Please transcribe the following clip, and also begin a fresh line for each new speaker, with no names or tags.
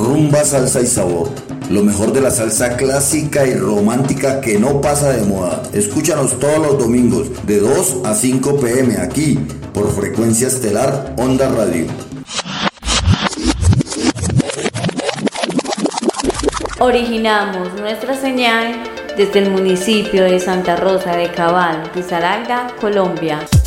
rumba, salsa y sabor. Lo mejor de la salsa clásica y romántica que no pasa de moda. Escúchanos todos los domingos de 2 a 5 p.m. aquí por Frecuencia Estelar Onda Radio.
Originamos nuestra señal desde el municipio de Santa Rosa de Cabal, Risaralda, Colombia.